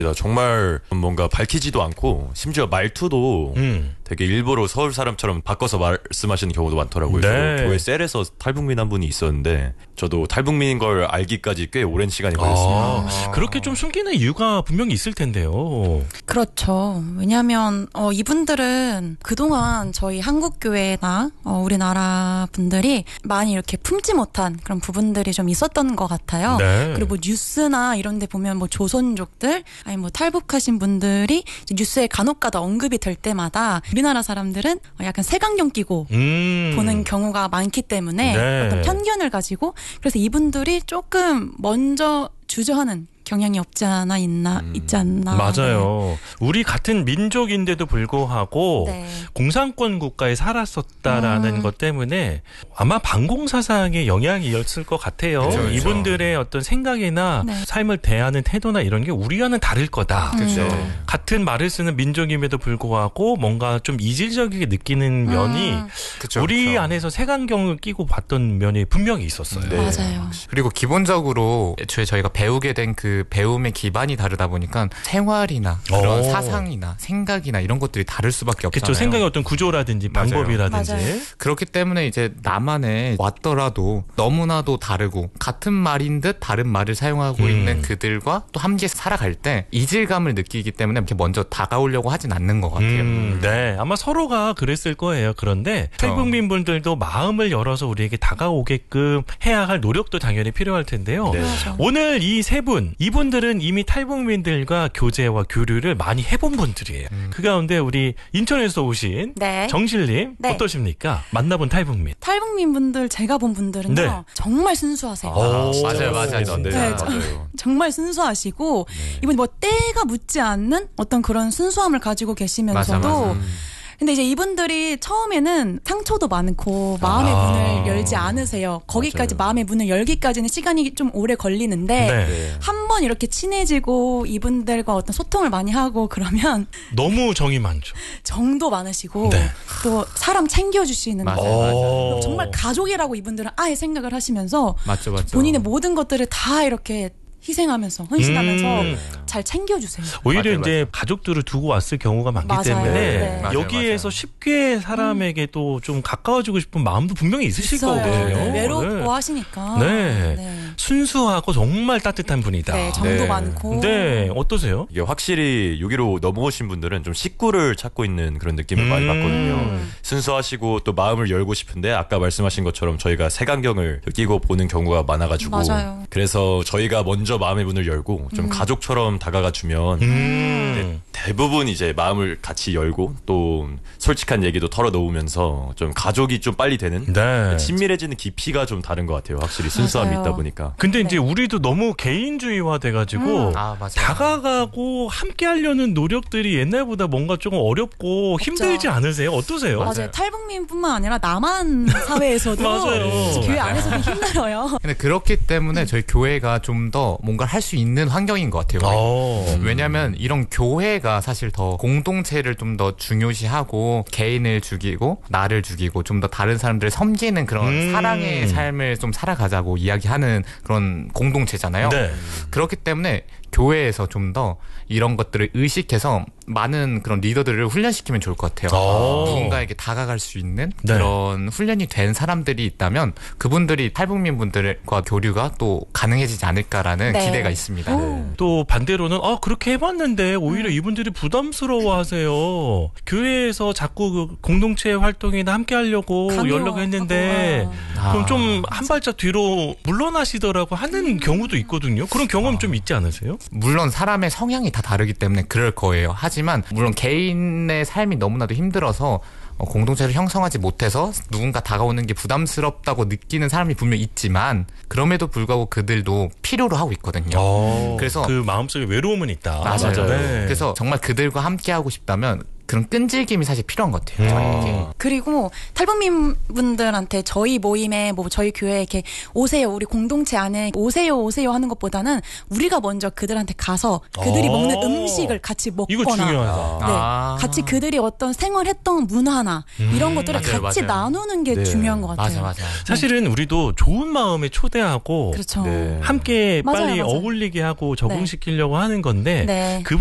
정말 뭔가 밝히지도 않고 심지어 말투도 되게 일부러 서울 사람처럼 바꿔서 말씀하시는 경우도 많더라고요. 네. 저도 교회 셀에서 탈북민 한 분이 있었는데 저도 탈북민인 걸 알기까지 꽤 오랜 시간이 걸렸습니다. 그렇게 좀 숨기는 이유가 분명히 있을 텐데요. 그렇죠. 왜냐하면 이분들은 그동안 저희 한국교회나 우리나라 분들이 많이 이렇게 품지 못한 그런 부분들이 좀 있었던 것 같아요. 네. 그리고 뉴스나 이런 데 보면 뭐 조선족들 아니 뭐 탈북하신 분들이 뉴스에 간혹가다 언급이 될 때마다 우리나라 사람들은 약간 색안경 끼고 보는 경우가 많기 때문에 네. 어떤 편견을 가지고 그래서 이분들이 조금 먼저 주저하는 경향이 없지 않아 있지 않나. 맞아요. 우리 같은 민족인데도 불구하고 네. 공산권 국가에 살았었다라는 것 때문에 아마 반공사상의 영향이었을 것 같아요. 그렇죠. 이분들의 어떤 생각이나 네. 삶을 대하는 태도나 이런 게 우리와는 다를 거다. 그렇죠. 같은 말을 쓰는 민족임에도 불구하고 뭔가 좀 이질적이게 느끼는 면이 그쵸, 우리 그쵸. 안에서 색안경을 끼고 봤던 면이 분명히 있었어요. 네. 맞아요. 그리고 기본적으로 애초에 저희가 배우게 된 그 배움의 기반이 다르다 보니까 생활이나 그런 사상이나 생각이나 이런 것들이 다를 수밖에 없잖아요. 그렇죠. 생각의 어떤 구조라든지 맞아요. 방법이라든지. 맞아요. 그렇기 때문에 이제 남한에 왔더라도 너무나도 다르고 같은 말인 듯 다른 말을 사용하고 있는 그들과 또 함께 살아갈 때 이질감을 느끼기 때문에 이렇게 먼저 다가오려고 하진 않는 것 같아요. 네, 아마 서로가 그랬을 거예요. 그런데 탈북민 분들도 마음을 열어서 우리에게 다가오게끔 해야 할 노력도 당연히 필요할 텐데요. 네. 맞아. 오늘 이 세 분, 이분들은 이미 탈북민들과 교제와 교류를 많이 해본 분들이에요. 그 가운데 우리 인천에서 오신 네. 정실님 네. 어떠십니까? 만나본 탈북민. 탈북민 분들 제가 본 분들은요 네. 정말 순수하세요. 맞아요, 맞아요. 네, 네, 맞아요. 정말 순수하시고 이분 뭐 때가 묻지 않는 어떤 그런 순수함을 가지고 계시면서도 맞아. 근데 이제 이분들이 처음에는 상처도 많고 마음의 문을 열지 않으세요. 거기까지 맞아요. 마음의 문을 열기까지는 시간이 좀 오래 걸리는데 네. 한 번 이렇게 친해지고 이분들과 어떤 소통을 많이 하고 그러면 너무 정이 많죠. 정도 많으시고 네. 또 사람 챙겨주시는 맞아요. 그리고 정말 가족이라고 이분들은 아예 생각을 하시면서 맞죠. 본인의 모든 것들을 다 이렇게 희생하면서 헌신하면서 잘 챙겨주세요. 오히려 맞아요, 이제 가족들을 두고 왔을 경우가 많기 맞아요. 때문에 네. 맞아요, 여기에서 맞아요. 쉽게 사람에게 또 좀 가까워지고 싶은 마음도 분명히 있으실 있어요. 거거든요. 네, 외롭고 네. 하시니까. 네. 네. 순수하고 정말 따뜻한 분이다. 네, 정도 네. 많고. 네, 어떠세요? 이게 확실히 여기로 넘어오신 분들은 좀 식구를 찾고 있는 그런 느낌을 많이 받거든요. 순수하시고 또 마음을 열고 싶은데 아까 말씀하신 것처럼 저희가 색안경을 끼고 보는 경우가 많아가지고 맞아요. 그래서 저희가 먼저 마음의 문을 열고 좀 가족처럼 다가가 주면 대부분 이제 마음을 같이 열고 또 솔직한 얘기도 털어놓으면서 좀 가족이 좀 빨리 되는 네. 친밀해지는 깊이가 좀 다른 것 같아요. 확실히 순수함이 맞아요. 있다 보니까. 근데 이제 우리도 너무 개인주의화 돼가지고 아, 맞아요. 다가가고 함께 하려는 노력들이 옛날보다 뭔가 조금 어렵고 힘들지 않으세요? 어떠세요? 맞아요. 탈북민뿐만 아니라 남한 사회에서도 맞아요. 교회 안에서도 힘들어요. 근데 그렇기 때문에 저희 교회가 좀 더 뭔가를 할 수 있는 환경인 것 같아요. 왜냐면 이런 교회가 사실 더 공동체를 좀 더 중요시하고 개인을 죽이고 나를 죽이고 좀 더 다른 사람들을 섬기는 그런 사랑의 삶을 좀 살아가자고 이야기하는 그런 공동체잖아요. 네. 그렇기 때문에 교회에서 좀 더 이런 것들을 의식해서 많은 그런 리더들을 훈련시키면 좋을 것 같아요. 누군가에게 다가갈 수 있는 네. 그런 훈련이 된 사람들이 있다면 그분들이 탈북민 분들과 교류가 또 가능해지지 않을까라는 네. 기대가 있습니다. 또 반대로는 그렇게 해봤는데 오히려 이분들이 부담스러워하세요. 교회에서 자꾸 그 공동체 활동이나 함께 하려고 강요하고, 연락을 했는데 그럼 좀 한 발짝 뒤로 물러나시더라고 하는 경우도 있거든요. 그런 경험 좀 있지 않으세요? 물론 사람의 성향이 다 다르기 때문에 그럴 거예요. 하지만 물론 개인의 삶이 너무나도 힘들어서 공동체를 형성하지 못해서 누군가 다가오는 게 부담스럽다고 느끼는 사람이 분명 있지만 그럼에도 불구하고 그들도 필요로 하고 있거든요. 그래서 그 마음속에 외로움은 있다. 맞아요. 네. 그래서 정말 그들과 함께 하고 싶다면 그런 끈질김이 사실 필요한 것 같아요. 이게. 그리고 탈북민 분들한테 저희 모임에 뭐 저희 교회에 이렇게 오세요, 우리 공동체 안에 오세요 하는 것보다는 우리가 먼저 그들한테 가서 그들이 먹는 음식을 같이 이거 먹거나 중요하다. 네, 같이 그들이 어떤 생활했던 문화나 이런 것들을 맞아요, 같이 맞아요. 나누는 게 네. 중요한 것 같아요. 맞아. 사실은 우리도 좋은 마음에 초대하고 그렇죠. 네. 함께 맞아요, 빨리 맞아요. 어울리게 하고 적응시키려고 하는 건데 네. 그